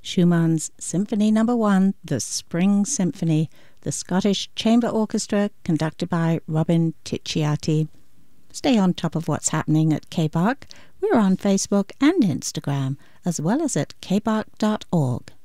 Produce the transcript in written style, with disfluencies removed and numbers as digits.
Schumann's Symphony No. 1, The Spring Symphony, the Scottish Chamber Orchestra, conducted by Robin Ticciati. Stay on top of what's happening at KBARC. We're on Facebook and Instagram, as well as at kbark.org.